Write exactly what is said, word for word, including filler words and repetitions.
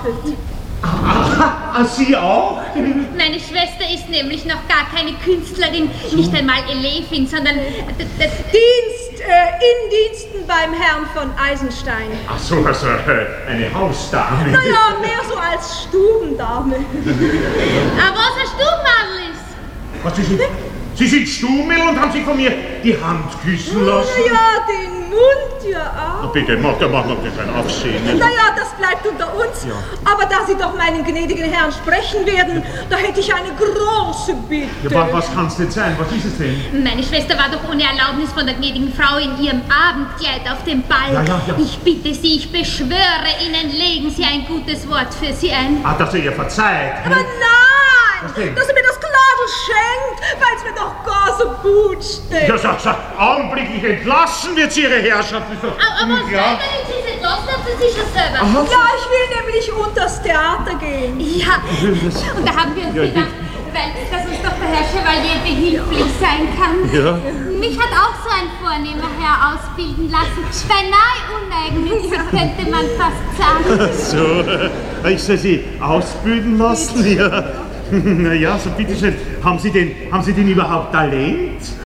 geordnet. Ah, Sie auch? Meine Schwester ist nämlich noch gar keine Künstlerin, nicht einmal Elefin, sondern Dienst, äh, in Diensten beim Herrn von Eisenstein. Ach so, also äh, eine Hausdame. Naja, mehr so als Stubendame. Aber was ein Stubenmadel ist. Was, Sie sind, Sie sind Stummel und haben sich von mir die Hand küssen lassen? Naja, den Mund ja auch. Na bitte, mach, da machen wir kein Aufsehen. Ne? Naja, das bleibt unter uns. Ja. Aber da Sie doch meinen gnädigen Herrn sprechen werden, da hätte ich eine große Bitte. Ja, was was kann es denn sein? Was ist es denn? Meine Schwester war doch ohne Erlaubnis von der gnädigen Frau in ihrem Abendkleid auf dem Ball. Ja, ja, ja. Ich bitte Sie, ich beschwöre Ihnen, legen Sie ein gutes Wort für sie ein. Ah, dass er ihr verzeiht. Aber Was nein, denn? dass er mir das Kladel schenkt, weil es mir doch gar so gut steht. Ja, sag, sag, augenblicklich entlassen wird sie Ihre Herrschaft. Das ist doch Aber was unglaublich. soll, wenn ich Sie entlassen habe, das ist ja selber. Aha. Ja, ich will nämlich unters Theater gehen. Ja, und da haben wir uns Ja, gedacht, weil, dass uns doch der Herr Chevalier behilflich sein kann. Ja. Mich hat auch so ein vornehmer Herr ausbilden lassen. Beinahe uneigennützig, könnte man fast sagen. So, ich soll Sie ausbilden lassen? Ja. Na ja, so bitteschön. Haben Sie denn, haben Sie denn überhaupt Talent?